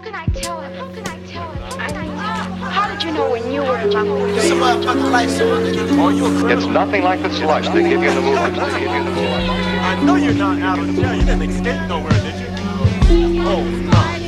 can I tell him? How can I tell him? How can I tell him? How did you know when you were around? It's nothing like the slush they give you in the movies. I know you're not out of jail. You didn't escape nowhere, did you? Oh, no.